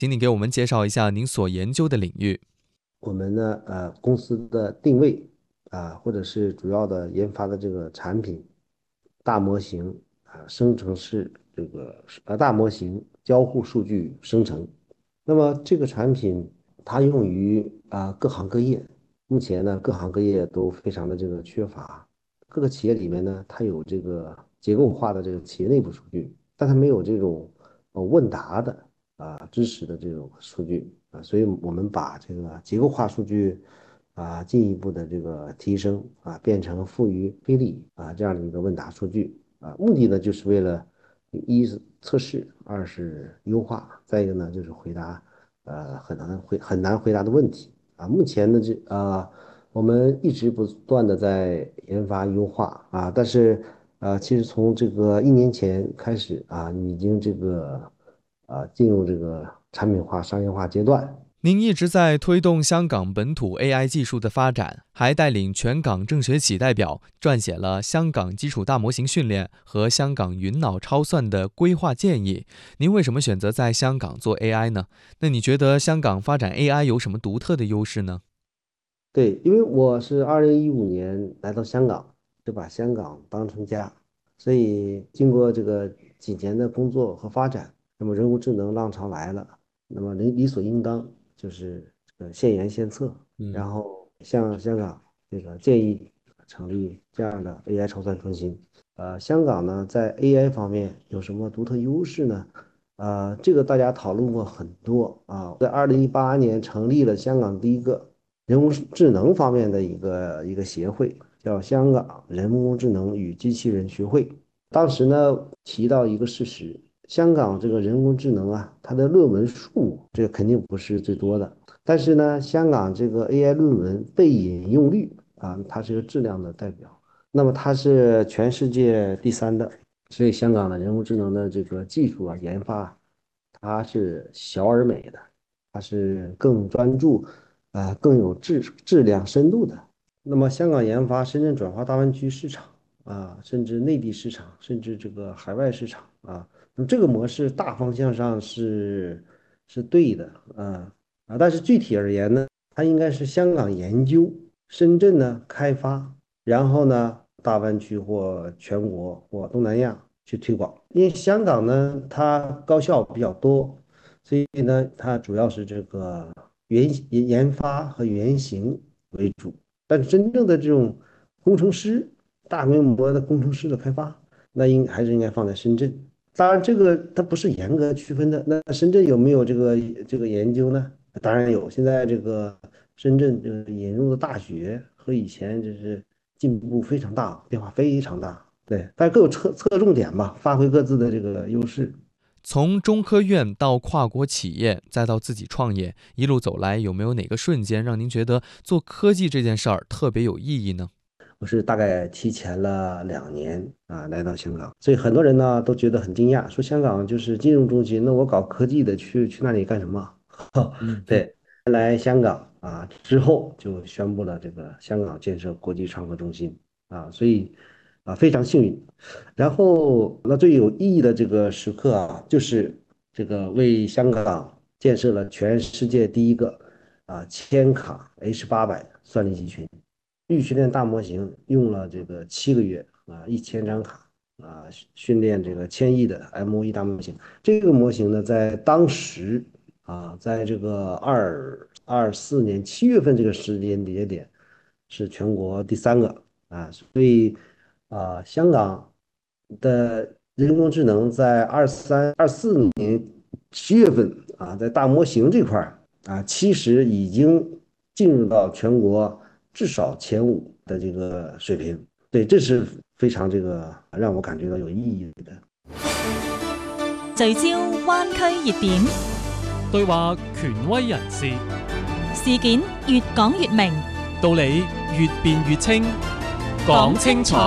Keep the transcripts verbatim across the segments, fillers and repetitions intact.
请你给我们介绍一下您所研究的领域。 我们呢，呃，公司的定位啊，或者是主要的研发的这个产品，大模型啊，生成式这个呃大模型交互数据生成。那么这个产品它用于啊各行各业，目前呢各行各业都非常的这个缺乏，各个企业里面呢它有这个结构化的这个企业内部数据，但它没有这种呃问答的啊知识的这种数据啊，所以我们把这个结构化数据啊进一步的这个提升啊，变成富于非力啊这样的一个问答数据啊，目的呢就是为了一是测试，二是优化，再一个呢就是回答呃很难回很难回答的问题啊。目前呢这啊我们一直不断的在研发优化啊，但是呃其实从这个一年前开始啊，已经这个啊进入这个产品化商业化阶段。 您一直在推动香港本土 A I 技术的发展，还带领全港政学企代表撰写了香港基础大模型训练和香港云脑超算的规划建议。您为什么选择在香港做 A I 呢？那你觉得香港发展 A I 有什么独特的优势呢？ 对，因为我是二零一五年来到香港，就把香港当成家，所以经过这个几年的工作和发展，那么人工智能浪潮来了，那么理理所应当就是这个献言献策，然嗯。 后向香港这个建议成立这样的 A I 超算中心。呃，香港呢在 A I 方面有什么独特优势呢？呃，这个大家讨论过很多啊，在二零一八年成立了香港第一个人工智能方面的一个一个协会，叫香港人工智能与机器人学会。当时呢提到一个事实，香港这个人工智能啊，它的论文数目这个肯定不是最多的，但是呢，香港这个 A I 论文被引用率啊，它是一个质量的代表，那么它是全世界第三的，所以香港的人工智能的这个技术啊研发，它是小而美的，它是更专注。啊，更有质质量深度的。那么香港研发深圳转化大湾区市场啊，甚至内地市场，甚至这个海外市场啊，那么这个模式大方向上是是对的啊啊，但是具体而言呢，它应该是香港研究，深圳呢开发，然后呢大湾区或全国或东南亚去推广。因为香港呢它高校比较多，所以呢它主要是这个。原研研发和原型为主，但是真正的这种工程师、大规模的工程师的开发，那应还是应该放在深圳。当然，这个它不是严格区分的。那深圳有没有这个这个研究呢？当然有。现在这个深圳这个引入的大学和以前就是进步非常大，变化非常大。对，但各有侧侧重点吧，发挥各自的这个优势。 从中科院到跨国企业，再到自己创业，一路走来，有没有哪个瞬间让您觉得做科技这件事儿特别有意义呢？ 我是大概提前了两年啊来到香港，所以很多人呢都觉得很惊讶，说香港就是金融中心，那我搞科技的去去那里干什么？ 嗯嗯。 对，来香港啊之后就宣布了这个香港建设国际创客中心啊，所以啊非常幸运。然后那最有意义的这个时刻啊，就是这个为香港建设了全世界第一个啊千卡 H 八百算力集群。预训练大模型用了这个七个月啊，一千张卡啊，训练这个千亿的 M O E 大模型。这个模型呢，在当时啊，在这个二二四年七月份这个时间节点，是全国第三个啊，所以啊，香港的人工智能在二三二四年七月份啊，在大模型这块儿啊，其实已经进入到全国至少前五的这个水平。对，这是非常这个让我感觉到有意义的。 聚焦灣區熱點， 對話權威人士， 事件越講越明， 道理越辯越清，講清楚。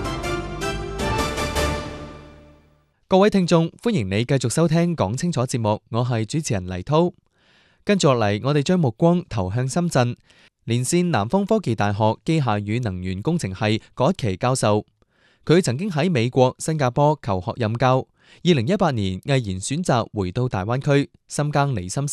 各位聽眾，歡迎你繼續收聽講清楚節目，我係主持人黎滔。跟住落嚟，我哋將目光投向深圳，連線南方科技大學機械與能源工程系葛一奇教授。佢曾經喺美國、新加坡求學任教，二零一八年毅然選擇回到大灣區，深耕離心